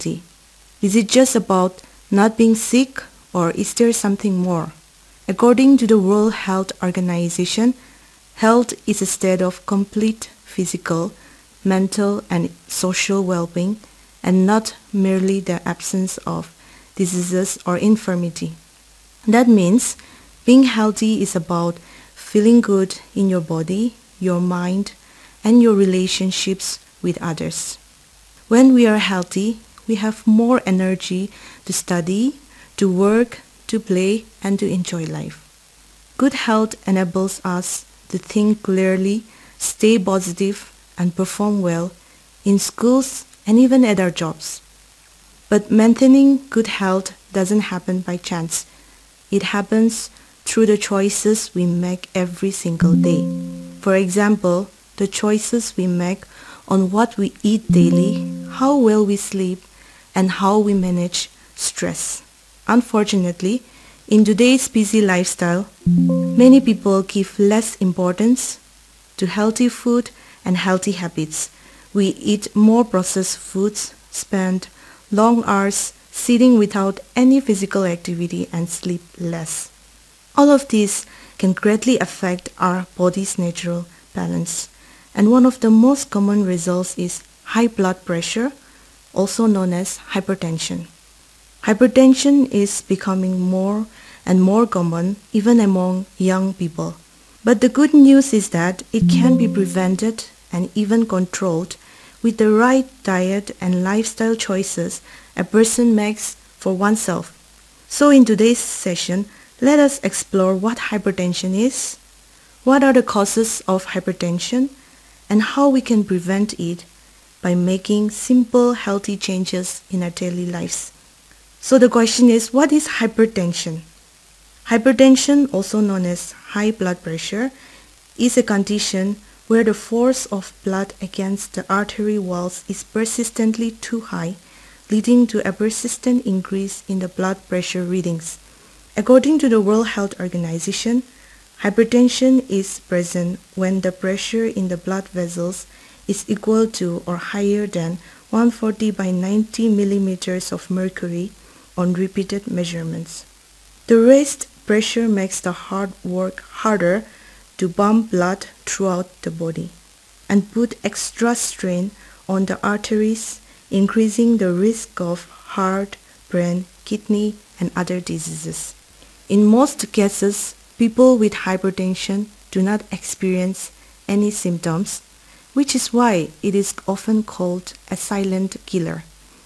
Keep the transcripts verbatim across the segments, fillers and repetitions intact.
healthy? Is it just about not being sick, or is there something more? According to the World Health Organization, health is a state of complete physical, mental, and social well-being, and not merely the absence of diseases or infirmity. That means being healthy is about feeling good in your body, your mind, and your relationships with others. When we are healthy, we have more energy to study, to work, to play, and to enjoy life. Good health enables us to think clearly, stay positive, and perform well in schools and even at our jobs. But maintaining good health doesn't happen by chance. It happens through the choices we make every single day. For example, the choices we make on what we eat daily, how well we sleep, and how we manage stress. Unfortunately, in today's busy lifestyle, many people give less importance to healthy food and healthy habits. We eat more processed foods, spend long hours sitting without any physical activity, and sleep less. All of this can greatly affect our body's natural balance. And one of the most common results is high blood pressure, also known as hypertension. Hypertension is becoming more and more common even among young people. But the good news is that it can be prevented and even controlled with the right diet and lifestyle choices a person makes for oneself. So in today's session, let us explore what hypertension is, what are the causes of hypertension, and how we can prevent it by making simple healthy changes in our daily lives. So the question is, what is hypertension? Hypertension, also known as high blood pressure, is a condition where the force of blood against the artery walls is persistently too high, leading to a persistent increase in the blood pressure readings. According to the World Health Organization, hypertension is present when the pressure in the blood vessels is equal to or higher than one hundred forty by ninety millimeters of mercury on repeated measurements. The raised pressure makes the heart work harder to pump blood throughout the body and put extra strain on the arteries, increasing the risk of heart, brain, kidney, and other diseases. In most cases, people with hypertension do not experience any symptoms, which is why it is often called a silent killer.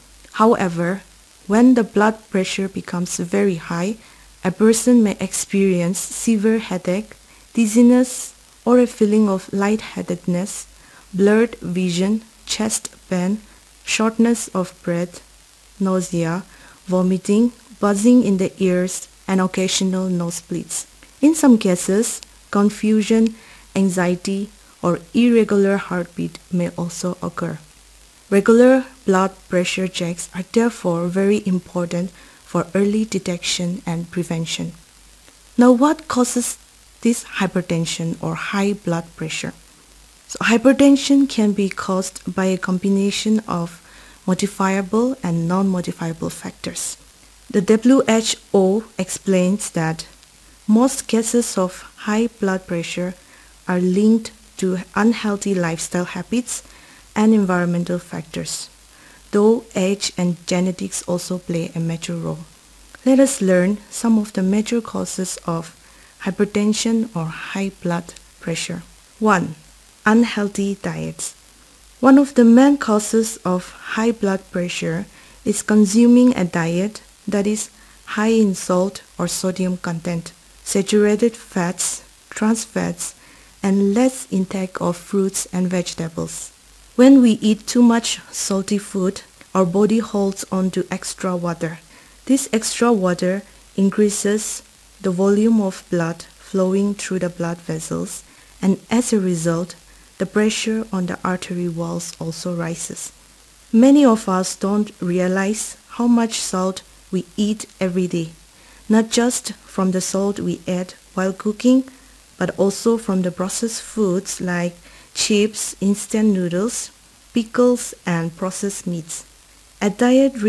However, when the blood pressure becomes very high, a person may experience severe headache, dizziness, or a feeling of lightheadedness, blurred vision, chest pain, shortness of breath, nausea, vomiting, buzzing in the ears, and occasional nosebleeds. In some cases, confusion, anxiety, or irregular heartbeat may also occur. Regular blood pressure checks are therefore very important for early detection and prevention. Now, what causes this hypertension or high blood pressure? So, hypertension can be caused by a combination of modifiable and non-modifiable factors. The W H O explains that most cases of high blood pressure are linked to unhealthy lifestyle habits and environmental factors, though age and genetics also play a major role. Let us learn some of the major causes of hypertension or high blood pressure. one. Unhealthy diets. One of the main causes of high blood pressure is consuming a diet that is high in salt or sodium content, saturated fats, trans fats, and less intake of fruits and vegetables. When we eat too much salty food, our body holds on to extra water. This extra water increases the volume of blood flowing through the blood vessels, and as a result, the pressure on the artery walls also rises. Many of us don't realize how much salt we eat every day, not just from the salt we add while cooking, but also from the processed foods like chips, instant noodles, pickles, and processed meats. A diet